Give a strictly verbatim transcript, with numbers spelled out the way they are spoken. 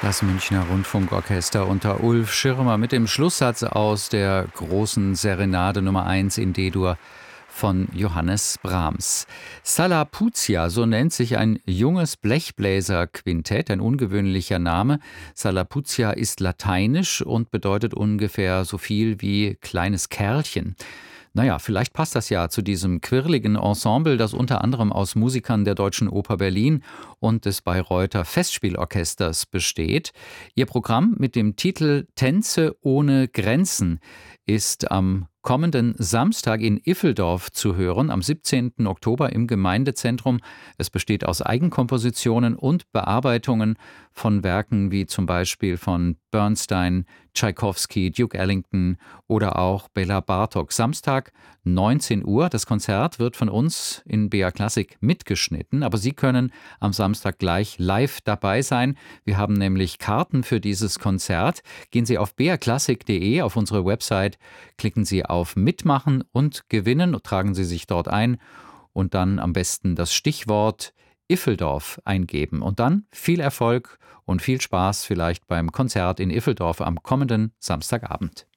Das Münchner Rundfunkorchester unter Ulf Schirmer mit dem Schlusssatz aus der großen Serenade Nummer eins in D-Dur von Johannes Brahms. Salapuzia, so nennt sich ein junges Blechbläserquintett, ein ungewöhnlicher Name. Salapuzia ist lateinisch und bedeutet ungefähr so viel wie kleines Kerlchen. Naja, vielleicht passt das ja zu diesem quirligen Ensemble, das unter anderem aus Musikern der Deutschen Oper Berlin und des Bayreuther Festspielorchesters besteht. Ihr Programm mit dem Titel Tänze ohne Grenzen ist am kommenden Samstag in Iffeldorf zu hören, am siebzehnten Oktober im Gemeindezentrum. Es besteht aus Eigenkompositionen und Bearbeitungen von Werken wie zum Beispiel von Bernstein, Tschaikowski, Duke Ellington oder auch Bela Bartok. Samstag neunzehn Uhr. Das Konzert wird von uns in B A Klassik mitgeschnitten, aber Sie können am Samstag gleich live dabei sein. Wir haben nämlich Karten für dieses Konzert. Gehen Sie auf b a klassik punkt de, auf unsere Website, klicken Sie auf Mitmachen und Gewinnen, tragen Sie sich dort ein und dann am besten das Stichwort Iffeldorf eingeben. Und dann viel Erfolg und viel Spaß vielleicht beim Konzert in Iffeldorf am kommenden Samstagabend.